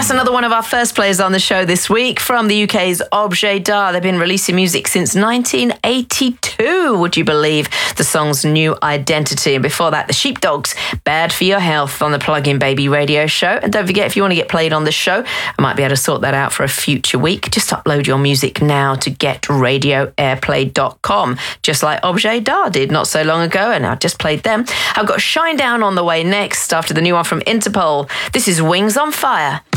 That's another one of our first players on the show this week from the UK's Objet d'Art. They've been releasing music since 1982, would you believe? The song's New Identity. And before that, the Sheepdogs, Bad for Your Health on the Plug-in Baby radio show. And don't forget, if you want to get played on the show, I might be able to sort that out for a future week. Just upload your music now to getradioairplay.com, just like Objet d'Art did not so long ago, and I just played them. I've got Shine Down on the way next after the new one from Interpol. This is Wings on Fire.